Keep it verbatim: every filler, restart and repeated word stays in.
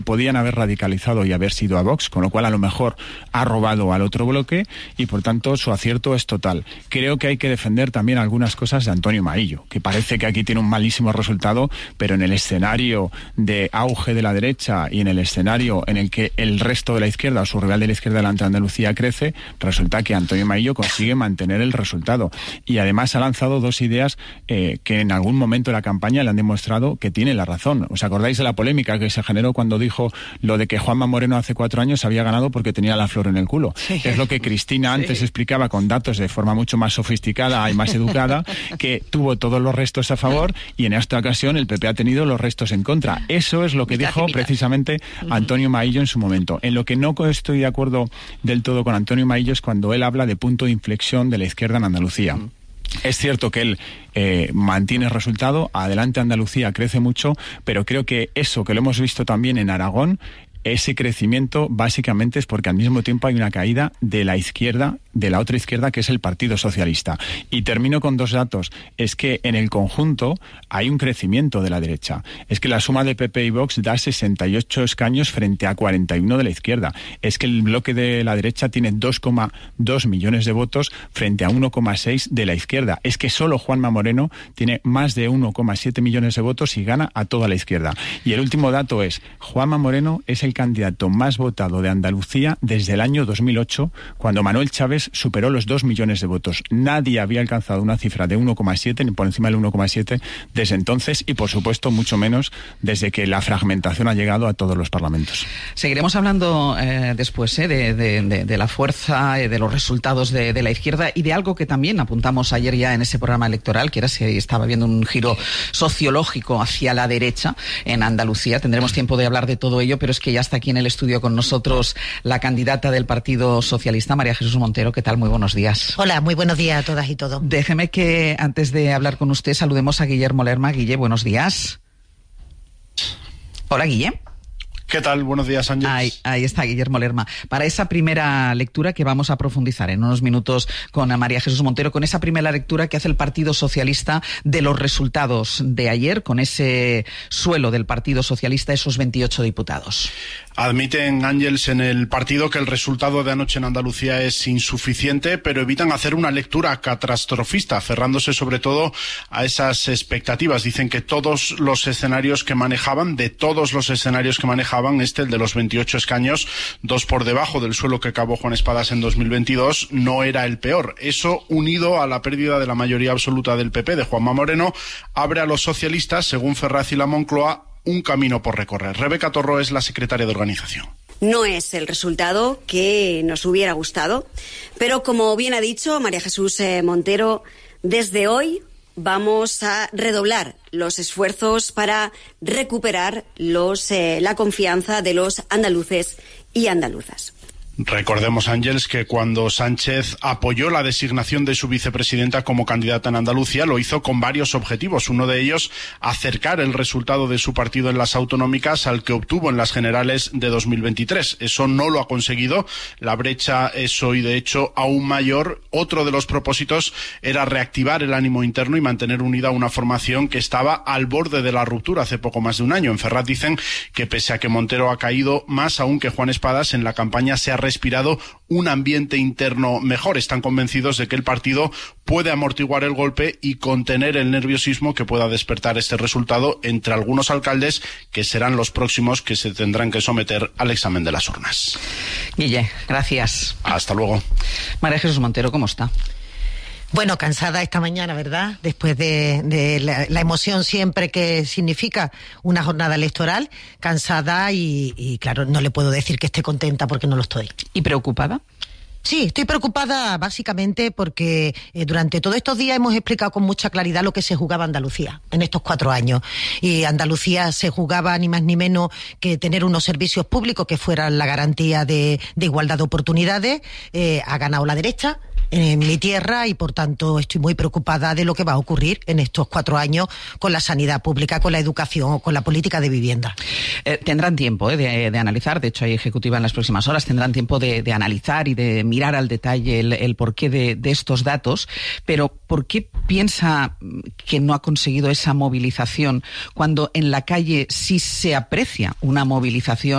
podían haber radicalizado y haber sido a Vox, con lo cual a lo mejor ha robado al otro bloque y por tanto su acierto es total. Creo que hay que defender también algunas cosas de Antonio Maillo, que parece que aquí tiene un malísimo resultado, pero en el escenario de auge de la derecha y en el escenario en el que el resto de la izquierda o su rival de la izquierda delante de Andalucía crece, resulta que Antonio Maillo consigue mantener el resultado. Y además ha lanzado dos ideas eh, que en algún momento de la campaña le han demostrado que tiene la razón. ¿Os acordáis de la polémica que se generó cuando dijo dijo lo de que Juanma Moreno hace cuatro años había ganado porque tenía la flor en el culo? Sí. Es lo que Cristina antes sí. explicaba con datos de forma mucho más sofisticada y más educada, que tuvo todos los restos a favor y en esta ocasión el P P ha tenido los restos en contra. Eso es lo que dijo precisamente Antonio Maillo en su momento. En lo que no estoy de acuerdo del todo con Antonio Maillo es cuando él habla de punto de inflexión de la izquierda en Andalucía. Uh-huh. Es cierto que él eh, mantiene el resultado, adelante Andalucía crece mucho, pero creo que eso que lo hemos visto también en Aragón, ese crecimiento básicamente es porque al mismo tiempo hay una caída de la izquierda, de la otra izquierda, que es el Partido Socialista. Y termino con dos datos. Es que en el conjunto hay un crecimiento de la derecha. Es que la suma de P P y Vox da sesenta y ocho escaños frente a cuarenta y uno de la izquierda. Es que el bloque de la derecha tiene dos coma dos millones de votos frente a uno coma seis de la izquierda. Es que solo Juanma Moreno tiene más de uno coma siete millones de votos y gana a toda la izquierda. Y el último dato es, Juanma Moreno es el candidato más votado de Andalucía desde el año dos mil ocho, cuando Manuel Chávez superó los dos millones de votos. Nadie había alcanzado una cifra de uno coma siete, ni por encima del uno coma siete, desde entonces y, por supuesto, mucho menos desde que la fragmentación ha llegado a todos los parlamentos. Seguiremos hablando eh, después eh, de, de, de, de la fuerza, eh, de los resultados de, de la izquierda y de algo que también apuntamos ayer ya en ese programa electoral, que era si estaba viendo un giro sociológico hacia la derecha en Andalucía. Tendremos tiempo de hablar de todo ello, pero es que ya está aquí en el estudio con nosotros la candidata del Partido Socialista, María Jesús Montero. ¿Qué tal? Muy buenos días. Hola, muy buenos días a todas y todos. Déjeme que antes de hablar con usted saludemos a Guillermo Lerma. Guille, buenos días. Hola, Guille. ¿Qué tal? Buenos días, Ángeles. Ahí, ahí está Guillermo Lerma. Para esa primera lectura que vamos a profundizar en unos minutos con María Jesús Montero, con esa primera lectura que hace el Partido Socialista de los resultados de ayer, con ese suelo del Partido Socialista, esos veintiocho diputados. Admiten, Ángels, en el partido que el resultado de anoche en Andalucía es insuficiente, pero evitan hacer una lectura catastrofista, aferrándose sobre todo a esas expectativas. Dicen que todos los escenarios que manejaban, de todos los escenarios que manejaban, este, el de los veintiocho escaños, dos por debajo del suelo que acabó Juan Espadas en dos mil veintidós, no era el peor. Eso, unido a la pérdida de la mayoría absoluta del P P, de Juanma Moreno, abre a los socialistas, según Ferraz y la Moncloa, un camino por recorrer. Rebeca Torró es la secretaria de organización. No es el resultado que nos hubiera gustado, pero como bien ha dicho María Jesús eh, Montero, desde hoy vamos a redoblar los esfuerzos para recuperar los, eh, la confianza de los andaluces y andaluzas. Recordemos, Ángeles, que cuando Sánchez apoyó la designación de su vicepresidenta como candidata en Andalucía, lo hizo con varios objetivos. Uno de ellos, acercar el resultado de su partido en las autonómicas al que obtuvo en las generales de dos mil veintitrés. Eso no lo ha conseguido. La brecha es hoy, de hecho, aún mayor. Otro de los propósitos era reactivar el ánimo interno y mantener unida una formación que estaba al borde de la ruptura hace poco más de un año. En Ferraz dicen que pese a que Montero ha caído más aún que Juan Espadas, en la campaña se ha respirado un ambiente interno mejor. Están convencidos de que el partido puede amortiguar el golpe y contener el nerviosismo que pueda despertar este resultado entre algunos alcaldes, que serán los próximos que se tendrán que someter al examen de las urnas. Guille, gracias. Hasta luego. María Jesús Montero, ¿cómo está? Bueno, cansada esta mañana, ¿verdad? Después de, de la, la emoción siempre que significa una jornada electoral, cansada y, y, claro, no le puedo decir que esté contenta porque no lo estoy. ¿Y preocupada? Sí, estoy preocupada básicamente porque eh, durante todos estos días hemos explicado con mucha claridad lo que se jugaba Andalucía en estos cuatro años. Y Andalucía se jugaba ni más ni menos que tener unos servicios públicos que fueran la garantía de, de igualdad de oportunidades. Eh, ha ganado la derecha. en mi tierra y por tanto estoy muy preocupada de lo que va a ocurrir en estos cuatro años con la sanidad pública, con la educación o con la política de vivienda. Eh, tendrán tiempo eh, de, de analizar, de hecho hay ejecutiva en las próximas horas, tendrán tiempo de, de analizar y de mirar al detalle el, el porqué de, de estos datos, pero ¿por qué piensa que no ha conseguido esa movilización cuando en la calle sí se aprecia una movilización